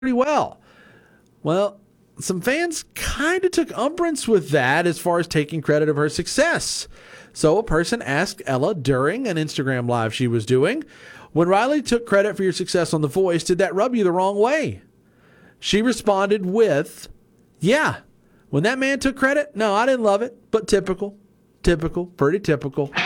pretty well. Well, some fans kind of took umbrance with that as far as taking credit of her success. So a person asked Ella during an Instagram live she was doing, when Riley took credit for your success on The Voice, did that rub you the wrong way? She responded with, yeah. When that man took credit, no, I didn't love it, but typical, pretty typical.